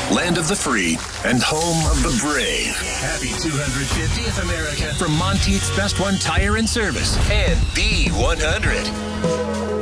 land of the free, and home of the brave. Happy 250th America from Monteith's Best One Tire and Service and B100.